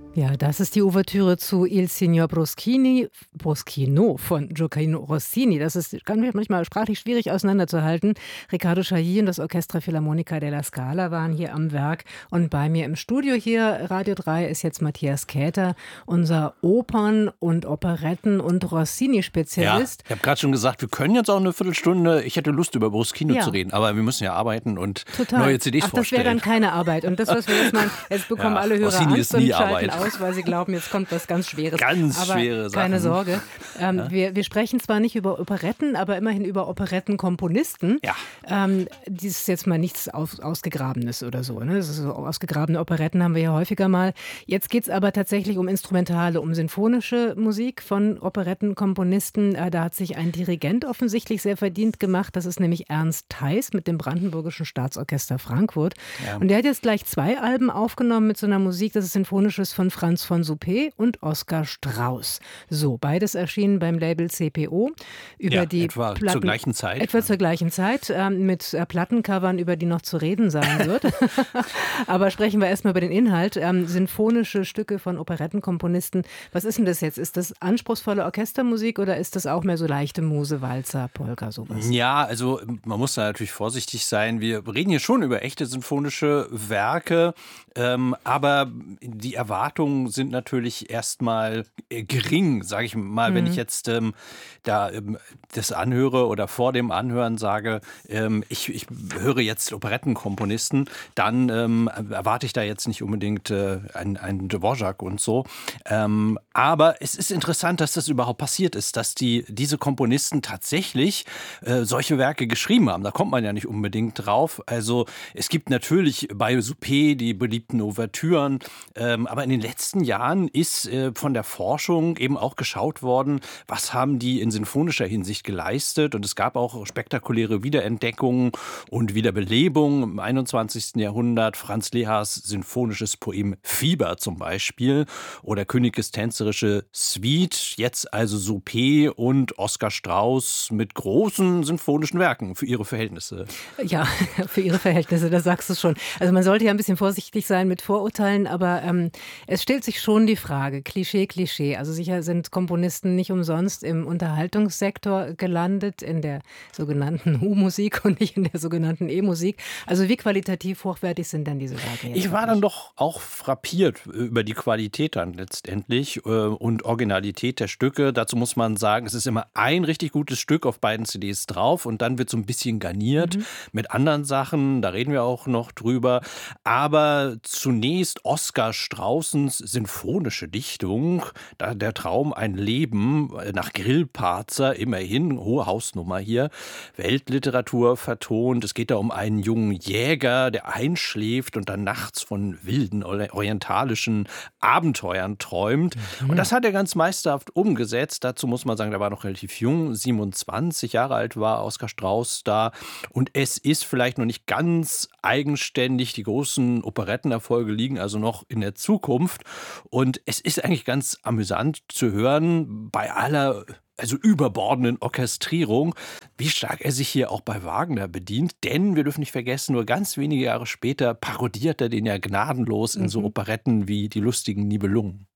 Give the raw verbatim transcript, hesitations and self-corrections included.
Ja, das ist die Ouvertüre zu Il Signor Bruschini, Bruschino von Gioachino Rossini. Das ist kann manchmal sprachlich schwierig auseinanderzuhalten. Riccardo Chailly und das Orchestra Filarmonica della Scala waren hier am Werk. Und bei mir im Studio hier, Radio drei, ist jetzt Matthias Käther, unser Opern- und Operetten- und Ja, Rossini-Spezialist. ich habe gerade schon gesagt, wir können jetzt auch eine Viertelstunde, ich hätte Lust, über Bruschino Ja. zu reden, aber wir müssen ja arbeiten und Total. neue C Ds Ach, das wäre dann vorstellen. keine Arbeit. Und das, was wir jetzt machen, jetzt bekommen Ja, alle Hörer Rossini Angst ist und nie schalten Arbeit. aus, weil sie glauben, jetzt kommt was ganz Schweres. Ganz aber schwere keine Sachen. Sorge. Ähm, wir, wir sprechen zwar nicht über Operetten, aber immerhin über Operettenkomponisten. Ja. Ähm, das ist jetzt mal nichts aus, Ausgegrabenes oder so. Ne? Das ist so ausgegrabene Operetten haben wir ja häufiger mal. Jetzt geht es aber tatsächlich um instrumentale, um sinfonische Musik von Operettenkomponisten. Äh, da hat sich ein Dirigent offensichtlich sehr verdient gemacht. Das ist nämlich Ernst Theis mit dem Brandenburgischen Staatsorchester Frankfurt. Ja. Und der hat jetzt gleich zwei Alben aufgenommen mit so einer Musik, das ist Sinfonisches von Franz von Suppé und Oskar Strauß. So, beides erschienen beim Label C P O. Über Ja, die etwa Platten, zur gleichen Zeit. Etwa zur gleichen Zeit, ähm, mit äh, Plattencovern, über die noch zu reden sein wird. Aber sprechen wir erstmal über den Inhalt. Ähm, sinfonische Stücke von Operettenkomponisten. Was ist denn das jetzt? Ist das anspruchsvolle Orchestermusik oder ist das auch mehr so leichte Muse, Walzer, Polka, sowas? Ja, also man muss da natürlich vorsichtig sein. Wir reden hier schon über echte sinfonische Werke, ähm, aber die Erwartungen sind natürlich erstmal äh, gering, sage ich mal. Wenn ich jetzt ähm, da ähm, das anhöre oder vor dem Anhören sage, ähm, ich, ich höre jetzt Operettenkomponisten, dann ähm, erwarte ich da jetzt nicht unbedingt äh, einen, einen Dvorak und so. Ähm, aber es ist interessant, dass das überhaupt passiert ist, dass die, diese Komponisten tatsächlich äh, solche Werke geschrieben haben. Da kommt man ja nicht unbedingt drauf. Also es gibt natürlich bei Suppé die beliebten Ouvertüren, ähm, aber in den letzten Jahren ist äh, von der Forschung eben auch geschaut worden, was haben die in sinfonischer Hinsicht geleistet, und es gab auch spektakuläre Wiederentdeckungen und Wiederbelebungen im einundzwanzigsten Jahrhundert. Franz Lehars sinfonisches Poem Fieber zum Beispiel oder Königes tänzerische Suite, jetzt also Suppé und Oskar Strauß mit großen sinfonischen Werken für ihre Verhältnisse. Ja, für ihre Verhältnisse, da sagst du schon. Also man sollte ja ein bisschen vorsichtig sein mit Vorurteilen, aber ähm, es stellt sich schon die Frage, Klischee, Klischee. Also sicher sind Komponisten nicht umsonst im Unterhaltungssektor gelandet, in der sogenannten U-Musik und nicht in der sogenannten E-Musik. Also wie qualitativ hochwertig sind denn diese Werke jetzt? Ich war wirklich? dann doch auch frappiert über die Qualität dann letztendlich äh, und Originalität der Stücke. Dazu muss man sagen, es ist immer ein richtig gutes Stück auf beiden C Ds drauf und dann wird so ein bisschen garniert mit anderen Sachen. Da reden wir auch noch drüber. Aber zunächst Oskar Straußens sinfonische Dichtung, da der Traum ein Leben äh, nach Grillparzer, immerhin, hohe Hausnummer hier, Weltliteratur vertont. Es geht da um einen jungen Jäger, der einschläft und dann nachts von wilden orientalischen Abenteuern träumt. Und das hat er ganz meisterhaft umgesetzt. Dazu muss man sagen, der war noch relativ jung, siebenundzwanzig Jahre alt war Oskar Strauß da. Und es ist vielleicht noch nicht ganz eigenständig. Die großen Operettenerfolge liegen also noch in der Zukunft. Und es ist eigentlich ganz amüsant zu hören, bei aller also überbordenden Orchestrierung, wie stark er sich hier auch bei Wagner bedient. Denn wir dürfen nicht vergessen, nur ganz wenige Jahre später parodiert er den ja gnadenlos in so Operetten wie Die lustigen Nibelungen.